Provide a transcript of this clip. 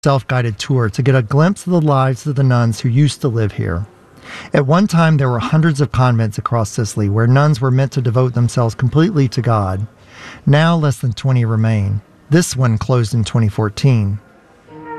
self-guided tour to get a glimpse of the lives of the nuns who used to live here. At one time, there were hundreds of convents across Sicily where nuns were meant to devote themselves completely to God. Now, less than 20 remain. This one closed in 2014.